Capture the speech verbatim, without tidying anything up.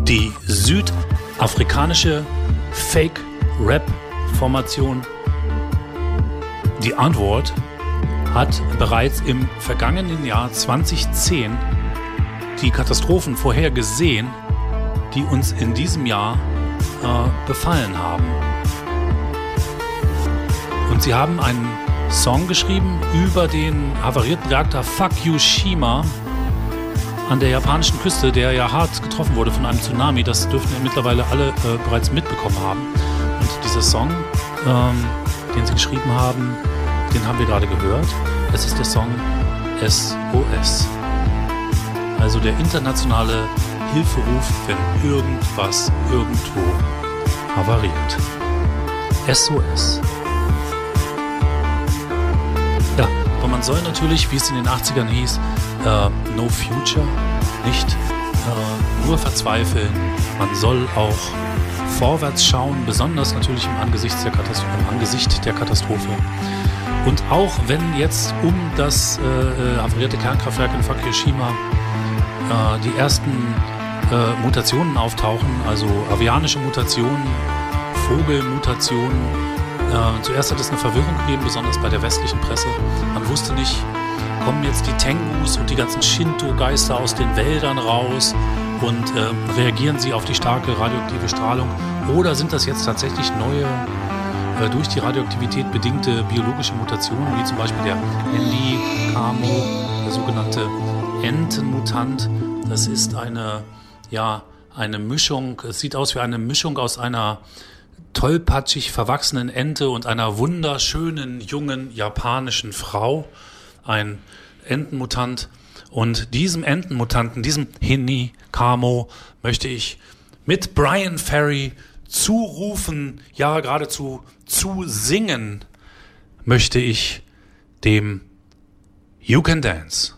Die südafrikanische Fake-Rap-Formation Die Antwort hat bereits im vergangenen Jahr zweitausendzehn die Katastrophen vorhergesehen, die uns in diesem Jahr äh, befallen haben. Und sie haben einen Song geschrieben über den havarierten Reaktor Fukushima an der japanischen Küste, der ja hart getroffen wurde von einem Tsunami. Das dürften ja mittlerweile alle äh, bereits mitbekommen haben. Und dieser Song, ähm, den sie geschrieben haben, den haben wir gerade gehört. Es ist der Song S O S. Also der internationale Hilferuf, wenn irgendwas irgendwo havariert. S O S. Ja, aber man soll natürlich, wie es in den achtzigern hieß, äh, No Future, nicht äh, nur verzweifeln. Man soll auch vorwärts schauen, besonders natürlich im Angesicht der Katastrophe. Im Angesicht der Katastrophe. Und auch wenn jetzt um das äh, havarierte Kernkraftwerk in Fukushima äh, die ersten äh, Mutationen auftauchen, also avianische Mutationen, Vogelmutationen. Äh, zuerst hat es eine Verwirrung gegeben, besonders bei der westlichen Presse. Man wusste nicht, kommen jetzt die Tengus und die ganzen Shinto-Geister aus den Wäldern raus und äh, reagieren sie auf die starke radioaktive Strahlung, oder sind das jetzt tatsächlich neue, äh, durch die Radioaktivität bedingte biologische Mutationen, wie zum Beispiel der Endicamo, der sogenannte Entenmutant. Das ist eine, ja, eine Mischung, es sieht aus wie eine Mischung aus einer tollpatschig verwachsenen Ente und einer wunderschönen, jungen japanischen Frau. Ein Entenmutant. Und diesem Entenmutanten, diesem Endicamo, möchte ich mit Bryan Ferry zurufen, ja geradezu zu singen, möchte ich dem You Can Dance.